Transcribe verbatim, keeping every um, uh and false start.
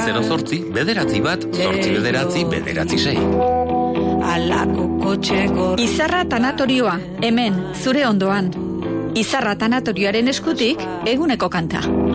zero zortzi, bederatzi bat, zortzi bederatzi, bederatzi sei. Izarra tanatorioa, hemen, zure ondoan. Izarra tanatorioaren eskutik, eguneko kanta.